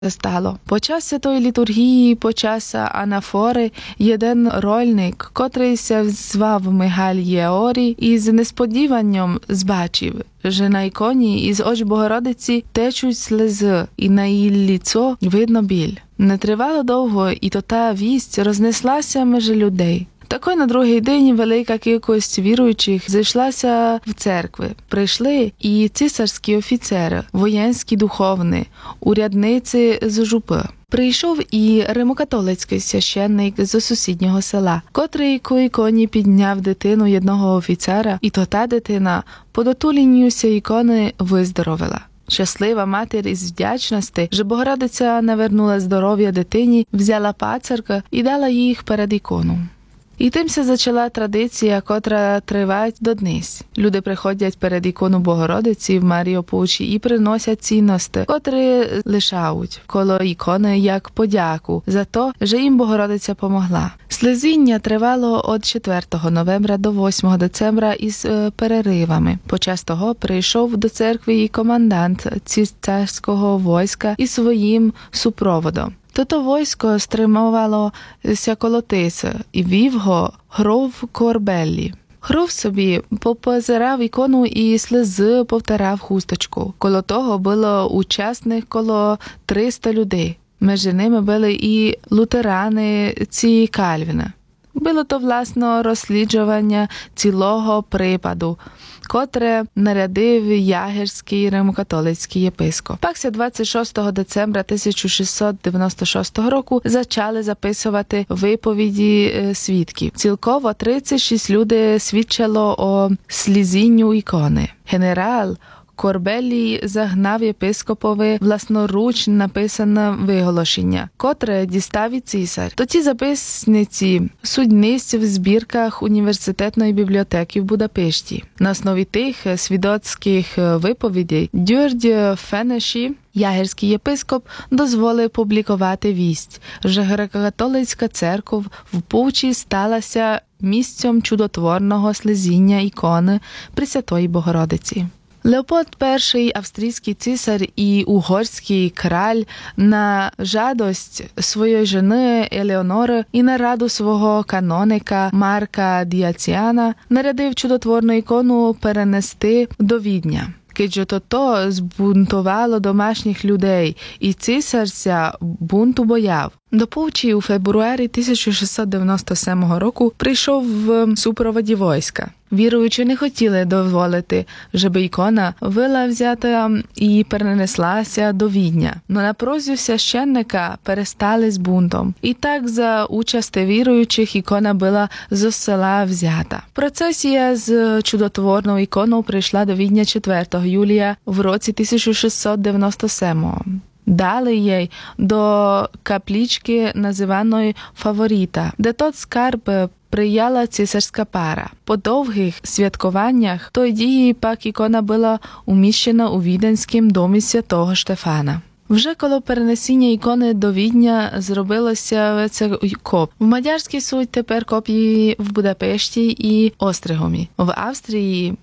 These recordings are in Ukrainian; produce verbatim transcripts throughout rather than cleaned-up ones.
стало. Почas святої літургії, почas анафори, один рольник, котрий се звав Мигаль Єорій, із несподіванням збачив, że na іконі із оч Богородиці течуть сльози, і на її ліцо видно біль. Не тривало довго, і то та вість рознеслася між людей. Такой на другий день велика кількість віруючих зійшлася в церкви. Прийшли і цісарські офіцери, воєнські духовні, урядниці з жупи. Прийшов і римокатолицький священник з сусіднього села, котрий ко іконі підняв дитину одного офіцера, і то та дитина по дотуліннюся ікони виздоровила. Щаслива матір із вдячності, що Богородиця навернула здоров'я дитині, взяла пацерка і дала їх перед ікону. І тимся зачала традиція, котра триває доднись. Люди приходять перед ікону Богородиці в Маріополчі і приносять цінності, котрі лишають коло ікони як подяку за те, що їм Богородиця помогла. Слезіння тривало від четвертого новембра до восьмого децембра із е, переривами. Почас того прийшов до церкви і командант цісарського війська із своїм супроводом. Тото войсько стримувалося коло тиси і вів го Гров Корбеллі. Гров собі попозирав ікону і сльози повтирав хусточку. Коло того було учасних коло триста людей. Між ними були і лютерани ці Кальвіна. Було то, власно, розслідування цілого припаду, котре нарядив Ягерський римокатолицький єпископ. Пакся двадцять шостого децембра тисяча шістсот дев'яносто шостого року зачали записувати виповіді свідків. Цілково тридцять шість людей свідчило о слізінню ікони. Генерал Корбеллі загнав єпископові власноруч написане виголошення, котре дістав і цісар. То ті записниці судниць в збірках університетної бібліотеки в Будапешті. На основі тих свідоцьких виповідей Дюрдь Фенеші, ягерський єпископ, дозволив публікувати вість, що греко-католицька церква в Пучі сталася місцем чудотворного слезіння ікони Пресвятої Богородиці. Леопольд І, австрійський цісар і угорський краль, на жадость своєї жени Елеонори і на раду свого каноника Марка Діаціана нарядив чудотворну ікону перенести до Відня. Кидже то то збунтувало домашніх людей, і цісарся бунту бояв. До Пучі у фебруарі тисяча шістсот дев'яносто сьомого року прийшов в супроводі війська. Віруючі не хотіли дозволити, щоб ікона була взята і перенеслася до Відня. Но на просьбу священника перестали з бунтом. І так за участі віруючих ікона була з села взята. Процесія з чудотворною іконою прийшла до Відня четвертого юлія в році тисяча шістсот дев'яносто сьомого. Дали їй до каплічки, називаної Фаворіта, де тот скарб прияла цісарська пара. По довгих святкуваннях той дії пак ікона була уміщена у Віденському домі святого Штефана. Вже коло перенесення ікони до Відня зробилося це коп. В Мадярській суть тепер копії в Будапешті і Остригомі. В Австрії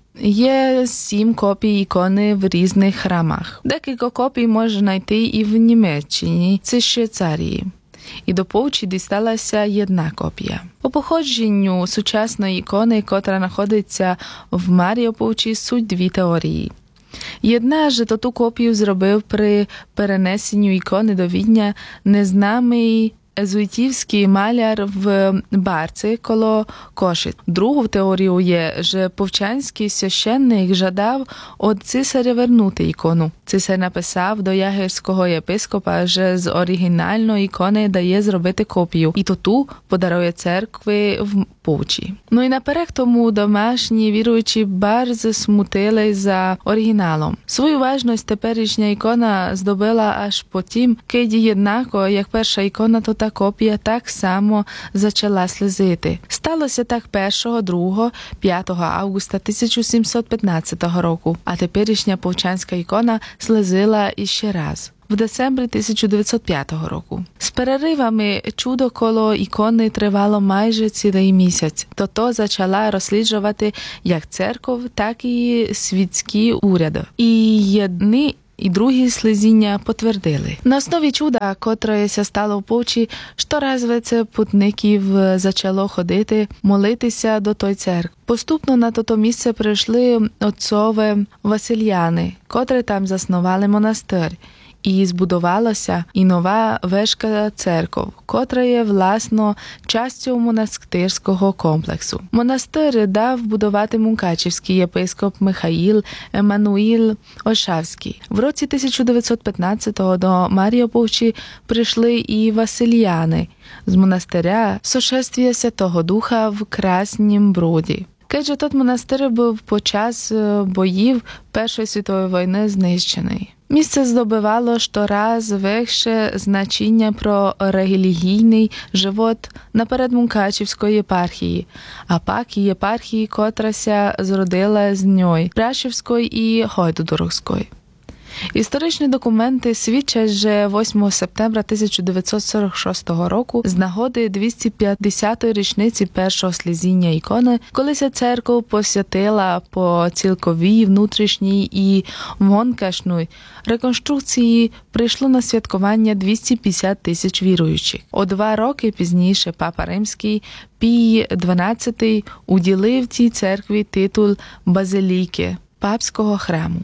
є сім копій ікони в різних храмах. Декілька копій можна знайти і в Німеччині, це Швейцарії. І до Пучі дісталася одна копія. По походженню сучасної ікони, котра знаходиться в Маріополчі, суть дві теорії. Одна, що ту копію зробив при перенесенню ікони до Відня незнамий езуїтівський маляр в Барці коло Кошиць. Другу теорію є, що повчанський священник жадав від цисаря вернути ікону. Цисар написав до ягерського єпископа, що з оригінальної ікони дає зробити копію, і то ту подарує церкви в Пучі. Ну і наперед тому домашні віруючі bardzo смутили за оригіналом. Свою важність теперішня ікона здобила аж потім, коли однако, як перша ікона, то та копія так само зачала слізити. Сталося так першого, другого, п'ятого августа тисяча сімсот п'ятнадцятого року, а теперішня повчанська ікона слізила іще раз. В децембрі тисяча дев'ятсот п'ятого року. З переривами чудо коло ікони тривало майже цілий місяць. То-то зачала розслідувати як церков, так і світські уряди. І єдні і другі слезіння потвердили. На основі чуда, котре ся стало в Пучі, щораз веце путників зачало ходити, молитися до той церкви. Поступно на тото місце прийшли отцове Васильяни, котре там заснували монастир. І збудувалася і нова Вешка церков, котра є, власно, частю монастирського комплексу. Монастир дав будувати мукачівський єпископ Михаїл Еммануїл Ольшавський. В році тисяча дев'ятсот п'ятнадцятого до Маріуполя прийшли і Васильяни з монастиря Сошествія Святого Духа в Краснім Броді. Каже, тот монастир був по час боїв Першої світової війни знищений. Місце здобивало щораз вище значення про релігійний живот наперед Мукачівської єпархії, а пак і єпархії, котрася зродила з ньої, Пряшівської і Гойдудорогської. Історичні документи свідчать, що восьмого сентября тисяча дев'ятсот сорок шостого року з нагоди двісті п'ятдесятої річниці першого слізіння ікони, коли ця церква посвятила по цілковій внутрішній і вонкашній реконструкції, прийшло на святкування двісті п'ятдесят тисяч віруючих. О два роки пізніше Папа Римський Пій дванадцятий уділив цій церкві титул базиліки папського храму.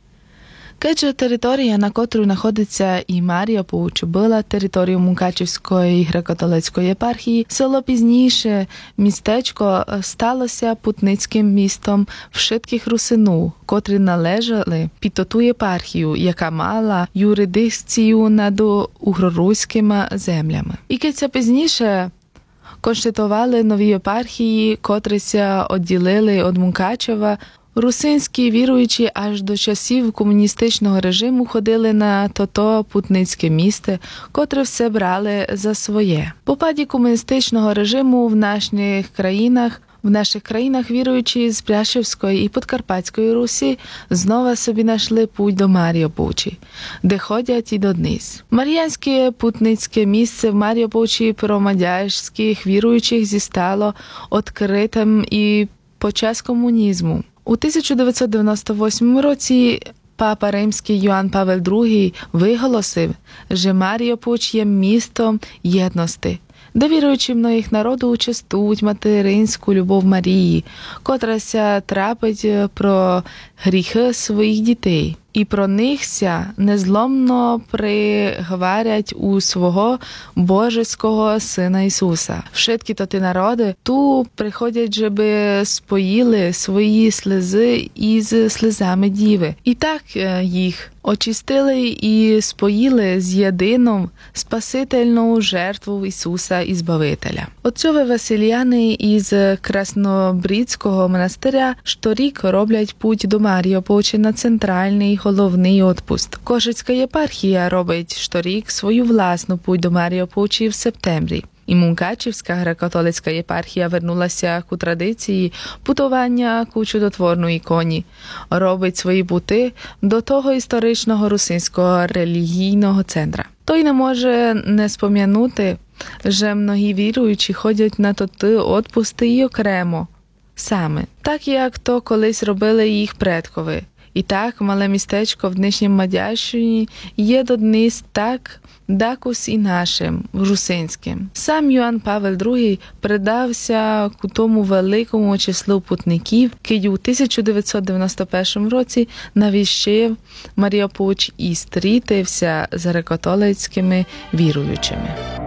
Каже, територія, на котру знаходиться і Маріуполь, була територією Мукачівської греко-католицької єпархії, село пізніше, містечко, сталося путницьким містом вшитких русину, котрі належали під ту єпархію, яка мала юрисдикцію над угроруськими землями. І киця пізніше конституювали нові єпархії, котрися відділили від Мукачева. Русинські віруючі аж до часів комуністичного режиму ходили на тото путницьке місце, котре все брали за своє. По паді комуністичного режиму в наших країнах В наших країнах віруючі з Пряшівської і Подкарпатської Русі знову собі знайшли путь до Маріупольчі, де ходять і додниз. Мар'янське путницьке місце в Маріупольчі промадяжських віруючих зістало відкритим і під час комунізму. У тисяча дев'ятсот дев'яносто восьмому році Папа Римський Йоанн Павел другий виголосив, що Маріуполь є містом єдності, де віруючі многих народу частують материнську любов Марії, котрася трапить про гріхи своїх дітей. І про нихся незломно приговорять у свого Божеського Сина Ісуса. Вшиткі то ті народи ту приходять, żeby споїли свої сльози із сльозами Діви. І так їх очистили і споїли з єдином спасительну жертву Ісуса і Збавителя. Отцові Васильяни із Краснобрідського монастиря щорік роблять путь до Маріупольчі на центральний головний відпуст. Кошицька єпархія робить щорік свою власну путь до Маріупольчі в септембрі. І Мукачівська греко-католицька єпархія вернулася к традиції путування к чудотворної іконі, робить свої пути до того історичного русинського релігійного центра. Той не може не спом'янути, що многі віруючі ходять на тоти відпусти і окремо, саме, так як то колись робили їх предкові. І так, мале містечко в днішнім Мадящині є додниз так, дакус і нашим, русинським. Сам Йоанн Павел другий придався к тому великому числу путників, кий у тисяча дев'ятсот дев'яносто першому році навіщив Маріуполь і стрітився з греко-католицькими віруючими.